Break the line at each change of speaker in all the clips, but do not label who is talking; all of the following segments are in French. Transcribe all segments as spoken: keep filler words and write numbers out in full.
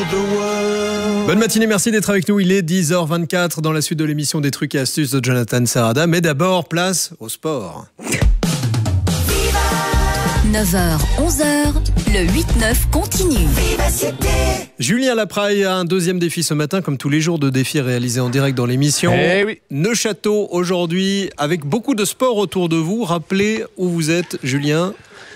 Bonne matinée, merci d'être avec nous. Il est dix heures vingt-quatre dans la suite de l'émission des trucs et astuces de Jonathan Serrada. Mais d'abord, place au sport.
neuf heures, onze heures, le huit neuf continue.
Julien Lapraille a un deuxième défi ce matin, comme tous les jours de défis réalisés en direct dans l'émission.
Eh oui.
Neuchâtel aujourd'hui, avec beaucoup de sport autour de vous. Rappelez où vous êtes, Julien.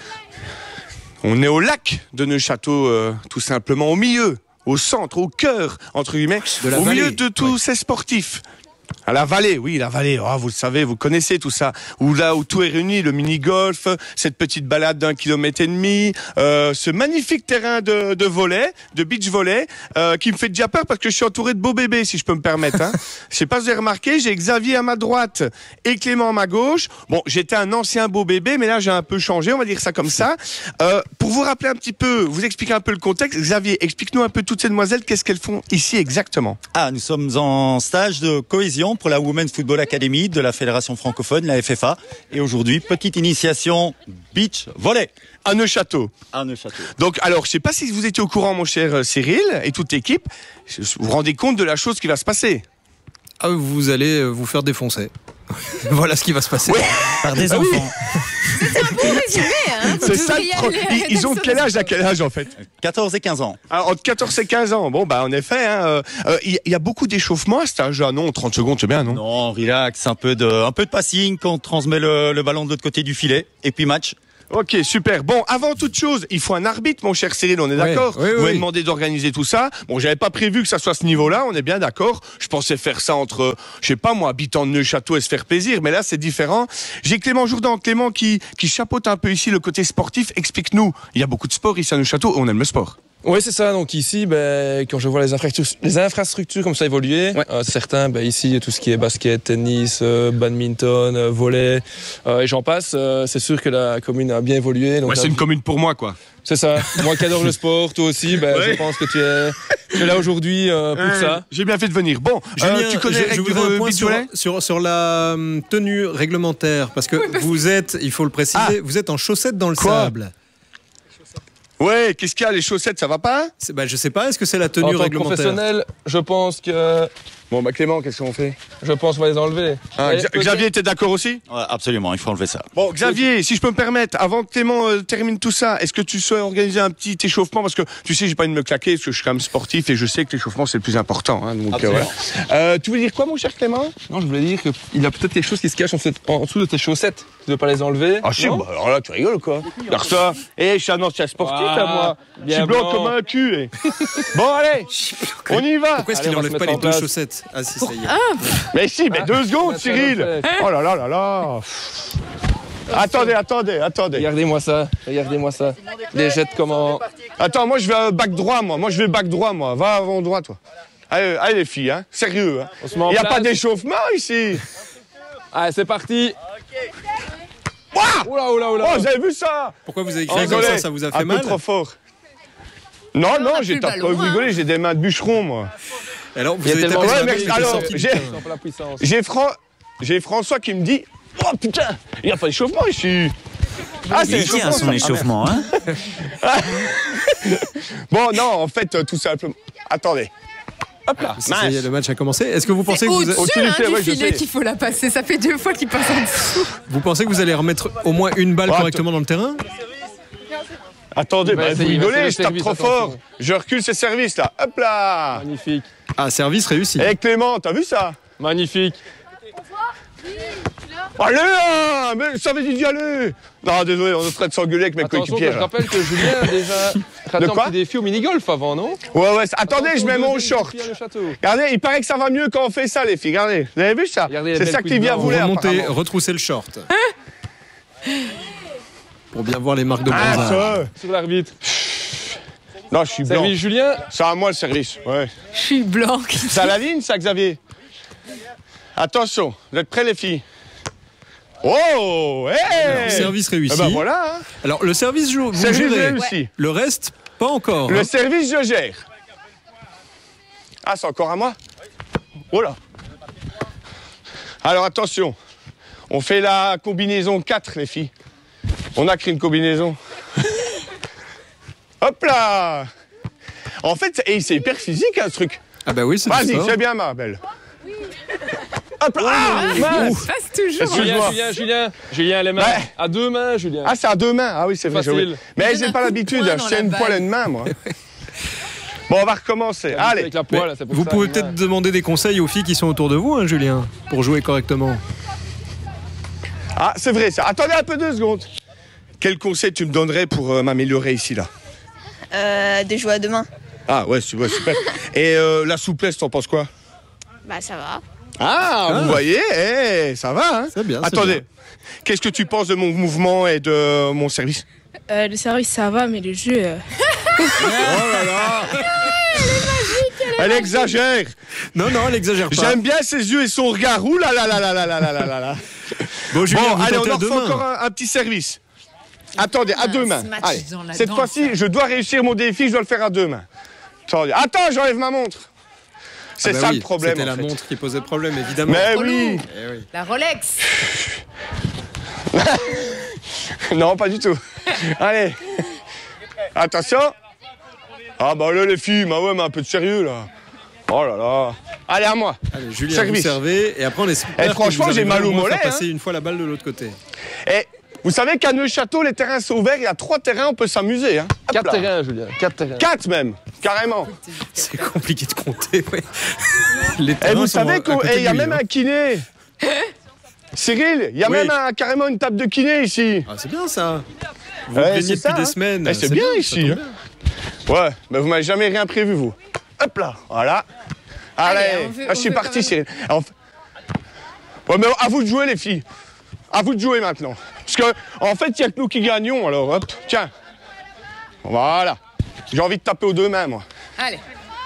On est au lac de Neuchâtel, euh, tout simplement, au milieu, au centre, au cœur, entre guillemets,
De la
au
vallée.
milieu de tous
Ouais.
ces sportifs. À la vallée, oui, la vallée, oh, vous le savez, vous connaissez tout ça. Où là où tout est réuni, le mini-golf, cette petite balade d'un kilomètre et demi, euh, ce magnifique terrain de, de volley, de beach volley, euh, qui me fait déjà peur parce que je suis entouré de beaux bébés, si je peux me permettre. Hein. Je sais pas si vous avez remarqué, j'ai Xavier à ma droite et Clément à ma gauche. Bon, j'étais un ancien beau bébé, mais là j'ai un peu changé, on va dire ça comme ça. Euh, pour vous rappeler un petit peu, vous expliquer un peu le contexte, Xavier, explique-nous un peu toutes ces demoiselles, qu'est-ce qu'elles font ici exactement?
Ah, nous sommes en stage de cohésion pour la Women's Football Academy de la Fédération francophone, la F F A. Et aujourd'hui, petite initiation beach volley
À Neuchâtel.
à Neuchâtel.
Donc, alors, je sais pas si vous étiez au courant, mon cher euh, Cyril, et toute l'équipe, vous vous rendez compte de la chose qui va se passer?
Ah, vous allez vous faire défoncer. Voilà ce qui va se passer.
Ouais.
Par des
Ah oui.
enfants.
Résumé, hein.
C'est ça le pro- Ils, ils ont quel âge à quel âge, en fait?
quatorze et quinze ans.
Alors, entre quatorze et quinze ans. Bon, bah, en effet, hein, euh, euh, il y a beaucoup d'échauffement à cet âge-là. Non, trente secondes, c'est bien, non?
Non, relax, un peu de, un peu de passing quand on transmet le, le ballon de l'autre côté du filet. Et puis match.
Ok, super. Bon, avant toute chose, il faut un arbitre, mon cher Cyril, on est
Ouais,
d'accord?
oui,
Vous
oui.
m'avez demandé d'organiser tout ça. Bon, j'avais pas prévu que ça soit à ce niveau-là, on est bien d'accord. Je pensais faire ça entre, je sais pas moi, habitant de Neuchâtel et se faire plaisir, mais là, c'est différent. J'ai Clément Jourdan, Clément qui, qui chapeaute un peu ici le côté sportif. Explique-nous. Il y a beaucoup de sport ici à Neuchâtel, on aime le sport.
Oui, c'est ça. Donc ici, ben, quand je vois les infrastructures, les infrastructures comme ça évoluer,
Ouais.
euh, certains, ben, ici, tout ce qui est basket, tennis, euh, badminton, euh, volley, euh, et j'en passe, euh, c'est sûr que la commune a bien évolué. Donc,
Ouais, c'est
là,
une commune pour moi, quoi.
c'est ça. Moi qui adore le sport, toi aussi, ben,
Ouais.
je pense que tu es, tu es là aujourd'hui euh, pour
Ouais,
ça.
J'ai bien fait de venir. Bon,
Julien,
euh, tu connais
je,
les
je
règles du
voudrais un point
beach
sur,
volley?
sur, sur la hum, tenue réglementaire, parce que vous êtes, il faut le préciser,
Ah.
vous êtes en chaussettes dans le
Quoi?
sable.
Ouais, qu'est-ce qu'il y a, les chaussettes, ça va pas?
C'est- Bah, je sais pas, est-ce que c'est la
En
tenue
tant que
réglementaire?
professionnel, je pense que,
Bon, bah Clément, qu'est-ce qu'on fait?
je pense qu'on va les enlever.
Hein,
Et
Xa-
peut-être-
Xavier, t'es d'accord aussi?
Ouais, absolument, il faut enlever ça.
Bon, Xavier, si je peux me permettre, avant que Clément euh, termine tout ça, est-ce que tu souhaites organiser un petit échauffement? Parce que tu sais, j'ai pas envie de me claquer, parce que je suis quand même sportif et je sais que l'échauffement, c'est le plus important. Hein, donc, euh,
Absolument.
voilà. Euh, tu veux dire quoi, mon cher Clément?
Non, je voulais dire qu'il y a peut-être quelque chose qui se cache en, fait- en dessous de tes chaussettes. Tu ne veux pas les enlever?
Ah, si,
Non.
bah, alors là, tu rigoles, quoi. Alors ça, eh, je suis un ancien sportif,
Ah,
à moi. Je
bien
suis blanc
blanc.
comme un cul, eh. Bon, allez, on y va.
Pourquoi est-ce
Allez,
qu'il
on va
enlève
se
pas
mettre
les
en
deux
place.
chaussettes? Ah si, ça y est.
Mais si, mais deux secondes,
Attends,
Cyril.
attends.
Oh là là là là. Attendez, attendez, attendez.
Regardez-moi ça, regardez-moi ça. Les jette comment?
Attends, moi, je vais euh, bac droit, moi. Moi, je vais bac droit, moi. Va avant droit, toi. Allez, allez les filles, hein. Sérieux, hein.
On se met en
Il n'y a
place.
pas d'échauffement ici.
Allez, c'est parti.
Ouah
Oula, oula, oula.
Oh, vous avez vu ça?
Pourquoi vous avez
Oh,
crié comme
désolé.
ça? Ça vous a fait
Un
mal?
peu trop fort. Non, non,
a
j'ai
plus
pas
le ballon,
rigolé, j'ai des mains de bûcheron, moi.
Alors, vous
Il y a
avez
tellement
tapé
de
sur la
mecs-
tête, il est
alors,
sorti du
j'ai-
terrain.
Sans la puissance.
J'ai Fran... j'ai François qui me dit oh putain, il n'y a pas d'échauffement ici. Ah, c'est
Il tient
l'échauffement,
son
ça.
échauffement, hein.
Bon, non, en fait, euh, tout simplement. Attendez. Hop là,
Ça, ça y est, le match a commencé. Est-ce que vous pensez
C'est
que vous,
au-dessus
Au-dessus du
hein,
filet,
du
ouais, je
filet
sais.
qu'il faut la passer. Ça fait deux fois qu'il passe en dessous.
vous pensez que vous allez remettre au moins une balle
Oh,
correctement dans le terrain?
Attendez,
Il va
bah, vous
essayer, il va
rigolez,
essayer
je
le
tape
service,
trop
attention.
fort. Je recule ces services là. Hop là.
Magnifique,
Ah, service réussi.
Eh Clément, t'as vu ça?
magnifique.
Allez là, mais ça veut dire d'y aller. Non, désolé, on est en train de s'engueuler avec mes
Attention,
coéquipiers.
je
là.
rappelle que Julien a déjà raté
De
un
quoi
petit défi au mini-golf avant, non?
Ouais, ouais, attendez, je mets mon
Deuxième
short.
défi à Neuchâtel.
Regardez, il paraît que ça va mieux quand on fait ça, les filles. Regardez, vous avez vu ça?
Regardez les
C'est
belles
ça que
cuisses
Livia
blanches.
Vous
voulait.
remontez,
apparemment.
retroussez le short. Pour bien voir les marques de
Ah,
bronzage.
ça.
Sur l'arbitre.
Non, je suis blanc.
Service Julien.
C'est à moi le service. Ouais.
Je suis blanc.
C'est à la ligne, ça, Xavier? Attention, vous êtes prêts, les filles? Oh, hey!
Service réussi.
Eh ben voilà, hein.
Alors, le service, vous vous
Service
gérez.
réussi.
Le reste, pas encore.
Le
hein.
service, je gère. Ah, c'est encore à moi? Oh là. Alors, attention. On fait la combinaison quatre, les filles. On a créé une combinaison. Hop là! En fait, et c'est hyper physique, hein, ce truc.
Ah bah oui, c'est
Vas-y,
ça.
c'est bien, ma belle. Hop là. Ah, mince.
Ça passe toujours.
Excuse-
Julien, Julien, Julien, Julien, les mains.
Ouais.
À deux mains, Julien.
Ah, c'est à deux mains. Ah oui, c'est vrai. j'ai
Facile.
oublié. Mais
Il
j'ai
donne
pas
un coup de
l'habitude.
poing
Je
dans
tiens
la
une
balle.
poêle à une main, moi. Bon, on va recommencer. Allez.
Avec la poêle, c'est pour
Vous
ça,
pouvez
les
peut-être
mains.
demander des conseils aux filles qui sont autour de vous, hein, Julien, pour jouer correctement.
Ah, c'est vrai ça. Attendez un peu deux secondes. Quel conseil tu me donnerais pour euh, m'améliorer ici, là?
Euh, de jouer à deux mains.
Ah ouais, c'est- ouais, super. Et euh, la souplesse, t'en penses quoi?
Bah ça va.
Ah,
Ah.
vous voyez, eh, ça va. Hein?
C'est bien, c'est
Attendez,
bien.
qu'est-ce que tu penses de mon mouvement et de mon service?
Euh, le service ça va, mais le jeu. euh,
Oh là là. Elle exagère.
Non, non, elle exagère pas.
J'aime bien ses yeux et son regard. Ouh là là là là là là là là là là.
Bon, Julien,
Bon,
vous
allez, on
tentez à
en
deux
refait
mains.
encore un, un petit service. Attendez, à deux mains.
ce match
Allez,
dans la
cette
danse,
fois-ci,
hein.
je dois réussir mon défi, je dois le faire à deux mains. Attendez. Attends, j'enlève ma montre. C'est
Ah bah
ça
oui,
le problème.
C'était
en
la
fait.
montre qui posait problème, évidemment.
Mais
Relou.
oui.
Eh oui.
La Rolex.
Non, pas du tout. Allez. Attention. Ah bah là, les filles, bah ouais, mais un peu de sérieux, là. Oh là là. Allez, à moi.
Allez, Julien,
Service.
vous servez, et après on espère
Eh,
que
franchement,
vous
j'ai
arriverez
mal au
moins à faire
mollet,
passer
hein.
une fois la balle de l'autre côté.
Et vous savez qu'à Neuchâteau, les terrains sont ouverts. Il y a trois terrains, on peut s'amuser. Hein. Hop
Quatre
là.
terrains, Julien. Quatre terrains.
Quatre même, carrément.
C'est compliqué de compter, ouais. Les
Et
terrains
vous
sont
savez
à côté
qu'il y a
de lui,
même
hein.
un kiné. Cyril, il y a
Oui.
même un- carrément une table de kiné ici.
Ah, c'est bien ça. Vous
Ouais,
plaignez
c'est
depuis
ça,
des
hein.
semaines.
Eh, c'est bien
ça
ici,
tombe
hein.
bien.
Ouais, mais vous m'avez jamais rien prévu, vous. Hop là, voilà. Allez,
Allez, on veut-
ah, je
on
suis
veut
parti,
quand même-
Cyril. Alors, ouais, mais à vous de jouer, les filles. À vous de jouer maintenant. Parce que, en fait, il n'y a que nous qui gagnons, alors hop, tiens. Voilà. J'ai envie de taper aux deux mains, moi.
Allez.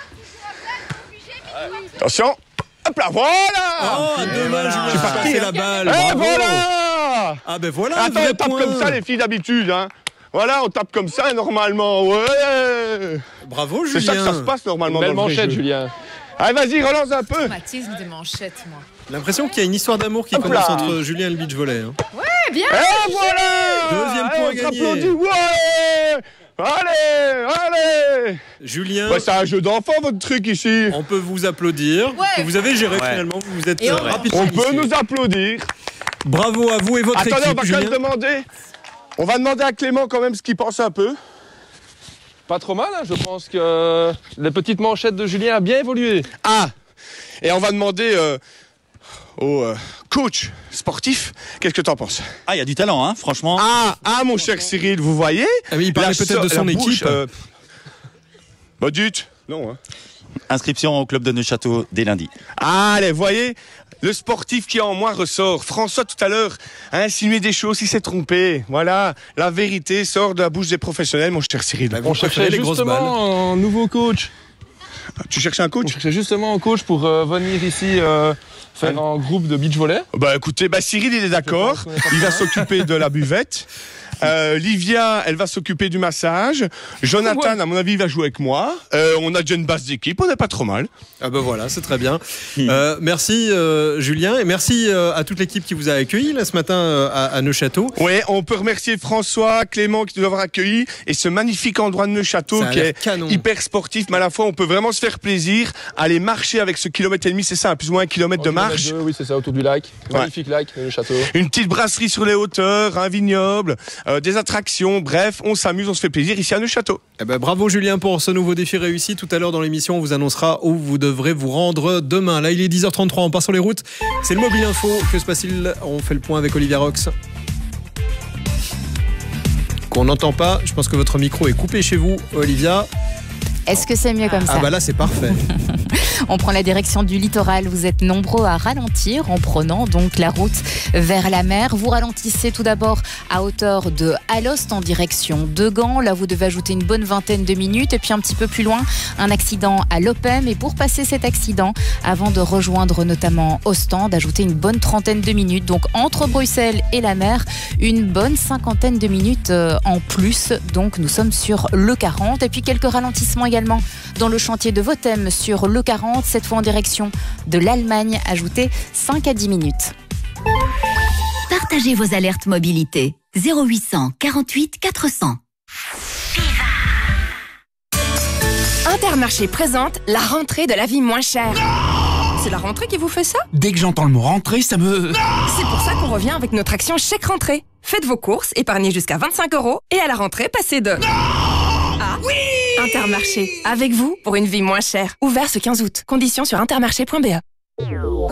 Attention. Hop là, voilà.
Oh, à deux mains, Julien,
Je suis parti,
c'est
hein.
la balle.
Et
bravo.
voilà.
Ah ben voilà, un
Attends,
vrai
on tape
point.
comme ça, les filles, d'habitude, hein. Voilà, on tape comme ça, normalement, ouais.
Bravo,
C'est ça que
Julien.
ça se passe, normalement,
Belle
dans le vrai
manchette,
jeu.
Julien.
Allez, vas-y, relance un peu.
Traumatisme des manchettes, moi.
L'impression qu'il y a une histoire d'amour qui
Hop
commence
là.
entre Julien et le beach volley. Hein.
Eh bien.
Et voilà.
Deuxième
Allez,
point
on
gagné.
s'applaudit, ouais. Allez, allez.
Julien,
Ouais, c'est un jeu d'enfant, votre truc, ici.
on peut vous applaudir.
Ouais.
Que vous avez géré
Ouais.
finalement, vous vous êtes
Et
euh,
on-
rapidement
On peut
initié.
nous applaudir.
Bravo à vous et votre
Attendez, on
équipe,
va quand
Julien.
même demander. On va demander à Clément quand même ce qu'il pense un peu.
Pas trop mal, hein. Je pense que les petites manchettes de Julien a bien évolué.
Ah. Et on va demander euh, au euh, coach sportif, qu'est-ce que t'en penses?
Ah, il y a du talent, hein, franchement.
Ah, ah, mon cher Cyril, vous voyez?
Ah oui, il parlait
La
peut-être de
so-
son
la bouche,
équipe.
euh, Bah, dites. Non, hein.
Inscription au club de Neuchâteau dès lundi.
Allez, voyez, le sportif qui en moi ressort. François, tout à l'heure, a insinué des choses, il s'est trompé. Voilà, la vérité sort de la bouche des professionnels, mon cher Cyril.
Bah, vous
On
préférez
cherchait
les grosses balles.
justement un nouveau coach.
Tu cherches un
On
coach?
cherchait justement un coach pour euh, venir ici euh, faire un groupe de beach volley.
Bah écoutez, bah Cyril il est d'accord,
Je pense qu'on est pas
il va s'occuper de la buvette. Euh, Livia, elle va s'occuper du massage. Jonathan,
Ouais.
à mon avis, il va jouer avec moi. Euh, on a déjà une base d'équipe, on n'est pas trop mal.
Ah ben voilà, c'est très bien. Euh, merci euh, Julien et merci euh, à toute l'équipe qui vous a accueilli là ce matin euh, à, à Neuchâteau.
Ouais, on peut remercier François, Clément qui nous avoir accueillis et ce magnifique endroit de Neuchâteau
Ça a
qui
l'air
est
canon.
hyper sportif, mais à la fois on peut vraiment se faire plaisir, aller marcher avec ce kilomètre et demi, c'est ça, plus ou moins un kilomètre de
Un kilomètre
marche.
deux, oui, c'est ça, autour du lac.
Ouais.
Magnifique lac, le château.
Une petite brasserie sur les hauteurs, un vignoble, euh, des attractions, bref, on s'amuse, on se fait plaisir ici à Neuchâteau.
Eh ben, bravo Julien pour ce nouveau défi réussi. Tout à l'heure dans l'émission, on vous annoncera où vous devrez vous rendre demain. Là, il est dix heures trente-trois, on part sur les routes. C'est le Mobile Info. Que se passe-t-il? On fait le point avec Olivia Rox. Qu'on n'entend pas. Je pense que votre micro est coupé chez vous, Olivia.
Est-ce que c'est mieux comme ça?
Ah bah là, c'est parfait.
On prend la direction du littoral. Vous êtes nombreux à ralentir en prenant donc la route vers la mer. Vous ralentissez tout d'abord à hauteur de Alost en direction de Gand. Là, vous devez ajouter une bonne vingtaine de minutes. Et puis un petit peu plus loin, un accident à Lopem. Et pour passer cet accident, avant de rejoindre notamment Ostende, ajouter une bonne trentaine de minutes. Donc entre Bruxelles et la mer, une bonne cinquantaine de minutes euh, en plus. Donc nous sommes sur l'E quarante. Et puis quelques ralentissements également dans le chantier de Votem sur l'E quarante, cette fois en direction de l'Allemagne, ajoutez cinq à dix minutes.
Partagez vos alertes mobilité. zéro huit cent quarante-huit quatre cents.
Intermarché présente la rentrée de la vie moins chère. C'est la rentrée qui vous fait ça?
Dès que j'entends le mot rentrée, ça me...
C'est pour ça qu'on revient avec notre action chèque rentrée. Faites vos courses, épargnez jusqu'à vingt-cinq euros et à la rentrée, passez de... Ah oui! Intermarché, avec vous pour une vie moins chère. Ouvert ce quinze août. Conditions sur intermarché point b e.